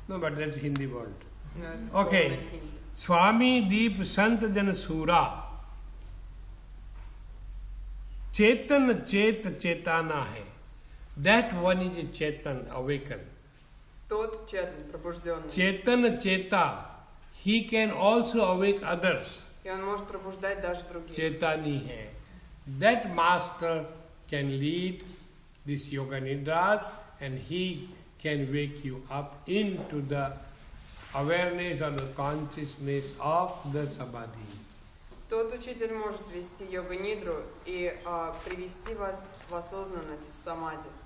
No, but that's Hindi word. No, it's Okay. in Hindi. Swami Deep Sant Jan Sura. Chetan Chet Chetana hai. That one is Chetan, awakened. Тот Четан, пробужденный. Chetan Cheta. He can also awake others. И он может пробуждать даже других. Chetani hai. That master can lead this yoga nidras and he can wake you up into the awareness or the consciousness of the samadhi. Тот учитель может вести йога-нидру и привести вас в осознанность, в самадhi.